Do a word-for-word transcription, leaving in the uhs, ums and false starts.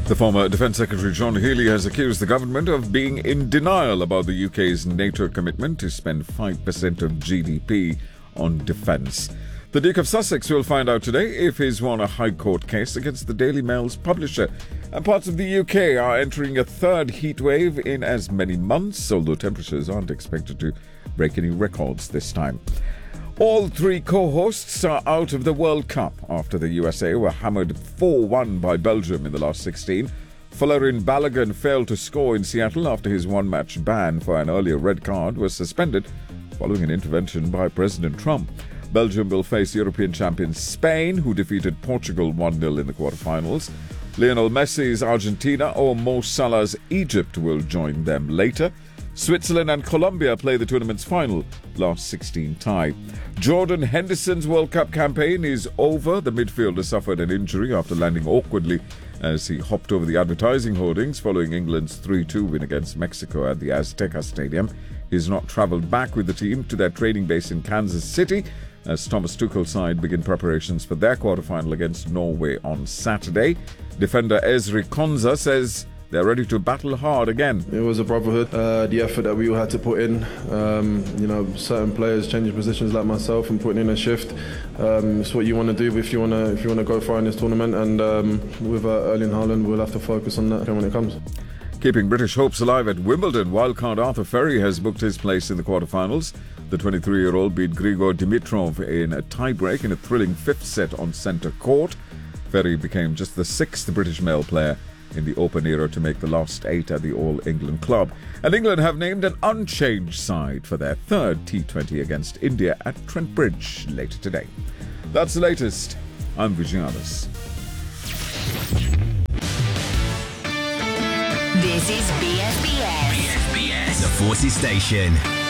The former Defence Secretary John Healey has accused the government of being in denial about the U K's NATO commitment to spend five percent of G D P on defence. The Duke of Sussex will find out today if he's won a High Court case against the Daily Mail's publisher. And parts of the U K are entering a third heatwave in as many months, although temperatures aren't expected to break any records this time. All three co-hosts are out of the World Cup after the U S A were hammered four one by Belgium in the last sixteen. Folarin Balogun failed to score in Seattle after his one-match ban for an earlier red card was suspended following an intervention by President Trump. Belgium will face European champions Spain, who defeated Portugal one nil in the quarterfinals. Lionel Messi's Argentina or Mo Salah's Egypt will join them later. Switzerland and Colombia play the tournament's final, last sixteen tie. Jordan Henderson's World Cup campaign is over. The midfielder suffered an injury after landing awkwardly as he hopped over the advertising hoardings following England's three two win against Mexico at the Azteca Stadium. He's not travelled back with the team to their training base in Kansas City as Thomas Tuchel's side begin preparations for their quarterfinal against Norway on Saturday. Defender Ezri Konsa says they're ready to battle hard again. It was a brotherhood. Uh, the effort that we all had to put in, um, you know, certain players changing positions like myself and putting in a shift. Um, it's what you want to do if you want to if you want to go far in this tournament. And um, with uh, Erling Haaland, we'll have to focus on that when it comes. Keeping British hopes alive at Wimbledon, wildcard Arthur Ferry has booked his place in the quarterfinals. The twenty-three-year-old beat Grigor Dimitrov in a tiebreak in a thrilling fifth set on centre court. Ferry became just the sixth British male player in the Open era to make the last eight at the All-England club. And England have named an unchanged side for their third T twenty against India at Trent Bridge later today. That's the latest. I'm Vijayanas. This is B S B S. B S B S, the Forces Station.